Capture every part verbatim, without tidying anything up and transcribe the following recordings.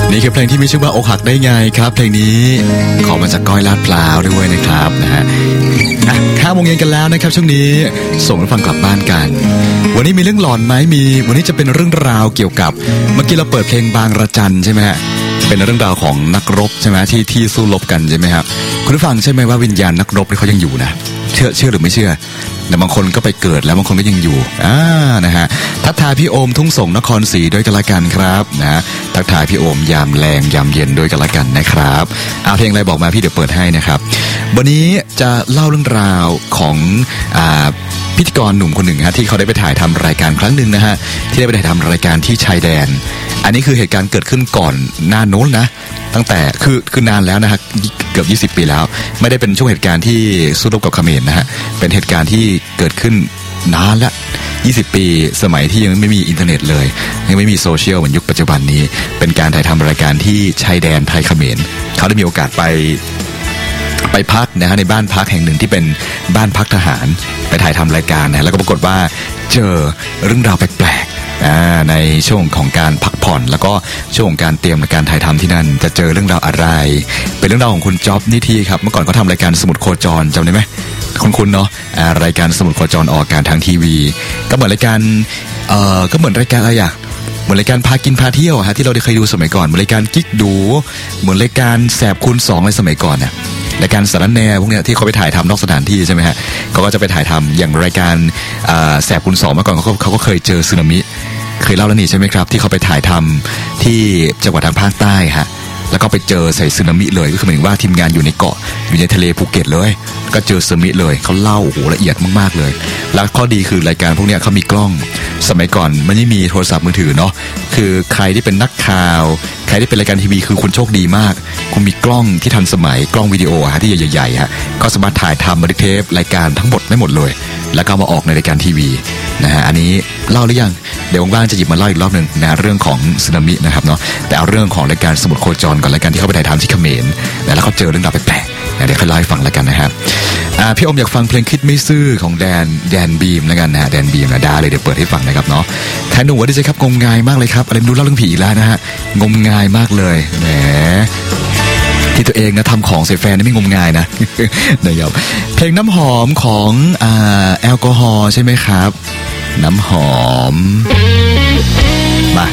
นี่คือเพลงที่มีชื่อว่าอกหักได้ไงครับเพลงนี้ขอมาจากก้อยลาดพร้าวด้วยนะครับนะฮะอ่ะข้ามวงเย็นกันแล้วนะครับช่วงนี้ส่งรับฟังกลับบ้านกันวันนี้มีเรื่องหลอนไหมมีวันนี้จะเป็นเรื่องราวเกี่ยวกับเมื่อกี้เราเปิดเพลงบางระจันใช่ไหมฮะเป็นเรื่องราวของนักรบใช่ไหมที่ที่สู้รบกันใช่ไหมครับคุณผู้ฟังใช่ไหมว่าวิญญาณนักรบเขายังอยู่นะเชื่อเชื่อหรือไม่เชื่อแต่บางคนก็ไปเกิดแล้วบางคนก็ยังอยู่อ่านะฮะทักทายพี่โอมทุ่งส่งนครศรีด้วยกันละกันครับนะทักทายพี่โอมยามแรงยามเย็นด้วยกันละกันนะครับเอาเพลงอะไรบอกมาพี่เดี๋ยวเปิดให้นะครับวันนี้จะเล่าเรื่องราวของอ่าพิธีกรหนุ่มคนหนึ่งฮะที่เขาได้ไปถ่ายทำรายการครั้งหนึ่งนะฮะที่ได้ไปถ่ายทำรายการที่ชายแดนอันนี้คือเหตุการณ์เกิดขึ้นก่อนหน้าโน้นนะตั้งแต่คือคือนานแล้วนะฮะเกือบยี่สิบปีแล้วไม่ได้เป็นช่วงเหตุการณ์ที่สู้รบกับเขมรนะฮะเป็นเหตุการณ์ที่เกิดขึ้นนานละยี่สิบปีสมัยที่ยังไม่มีอินเทอร์เน็ตเลยยังไม่มีโซเชียลเหมือนยุคปัจจุบันนี้เป็นการถ่ายทำรายการที่ชายแดนไทยเขมรเขาได้มีโอกาสไปไปพักนะฮะในบ้านพักแห่งหนึ่งที่เป็นบ้านพักทหารไปถ่ายทำรายการนะแล้วก็ปรากฏว่าเจอเรื่องราวแปลกๆในช่วงของการพักผ่อนแล้วก็ช่วงของการเตรียมการถ่ายทำที่นั่นจะเจอเรื่องราวอะไรเป็นเรื่องราวของคุณจ๊อบนิธิครับเมื่อก่อนเขาทำรายการสมุดโคจรจำได้ไหมคุ้นๆเนาะรายการสมุดโคจรออกการทางทีวีก็เหมือนรายการเอ่อก็เหมือนรายการอะไรอะเหมือนรายการพากินพาเที่ยวฮะที่เราได้เคยดูสมัยก่อนเหมือนรายการกิ๊กดูเหมือนรายการแสบคูณสองในสมัยก่อนเนี่ยรายการสารแนพวกเนี้ยที่เขาไปถ่ายทำนอกสถานที่ใช่ไหมฮะเขาก็จะไปถ่ายทำอย่างรายการแสบคูณสองเมื่อก่อนเขาเขาก็เคยเจอสึนามิเคยเล่าแล้วนี่ใช่ไหมครับที่เขาไปถ่ายทำที่จังหวัดทางภาคใต้ฮะแล้วก็ไปเจอใส่สึนามิเลยก็คือหมายถึงว่าทีมงานอยู่ในเกาะอยู่ในทะเลภูเก็ตเลยก็เจอสึนามิเลยเขาเล่าโอ้โหละเอียดมากๆเลยแล้วข้อดีคือรายการพวกเนี้ยเขามีกล้องสมัยก่อนมันไม่มีโทรศัพท์มือถือเนาะคือใครที่เป็นนักข่าวใครที่เป็นรายการทีวีคือคุณโชคดีมากคุณมีกล้องที่ทันสมัยกล้องวิดีโอฮะที่ใหญ่ๆฮะก็สามารถถ่ายทำบันทึกเทปรายการทั้งหมดได้หมดเลยแล้วก็มาออกในรายการทีวีนะฮะอันนี้เล่าหรือยังเดี๋ยวว่างๆจะหยิบมาเล่าอีกรอบหนึ่งนะเรื่องของสึนามินะครับเนาะแต่เอาเรื่องของรายการสมุดโคจรก่อนรายการที่เขาไปถ่ายทำที่เขมรแล้วเขาเจอเรื่องราวแปลกๆเดี๋ยวเขาเล่าให้ฟังแล้วกันนะครับพี่อมอยากฟังเพลงคิดไม่ซื่อของแดนแดนบีมแล้วกันนะแดนบีมนะดาเลยเดี๋ยวเปิดให้ฟังนะครับเนาะแทนหนูว่าดีใจครับงมงายมากเลยครับอะไรไม่รู้เล่าเรื่องผีแล้วนะฮะงมงายมากเลยแหมที่ตัวเองนะทำของใส่แฟนนี่ไม่งมงายนะนะครับเพลงน้ำหอมของอ่าแอลกอฮอล์ใช่ไหมครับน้ำหอมมา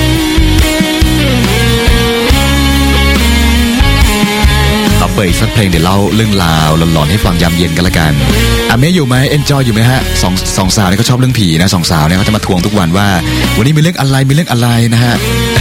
เราเปิดอีกสักเพลงเดี๋ยวเล่าเรื่องราวหลอนๆให้ฟังยามเย็นกันละกันอ่ะเมย์อยู่ไหมเอนจอยอยู่ไหมฮะสองสองสาวเนี่ยเขาชอบเรื่องผีนะสองสาวเนี่ยเขาจะมาทวงทุกวันว่าวันนี้มีเรื่องอะไรมีเรื่องอะไรนะฮะ